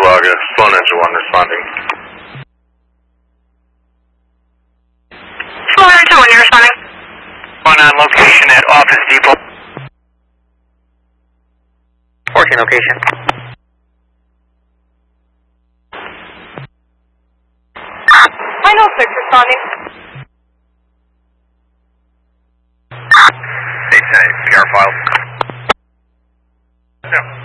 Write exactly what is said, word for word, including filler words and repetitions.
August, phone engine one responding. Phone engine one, you're responding. One on location at Office Depot. fourteen location. Final six responding. eight ten eight, P R files. Yeah.